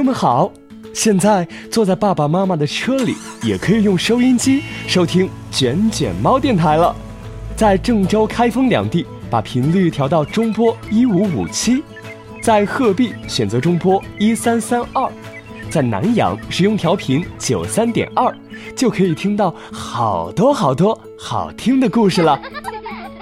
们好，现在坐在爸爸妈妈的车里，也可以用收音机收听卷卷猫电台了。在郑州、开封两地，把频率调到中波1557；在鹤壁选择中波1332；在南阳使用调频93.2，就可以听到好多好听的故事了。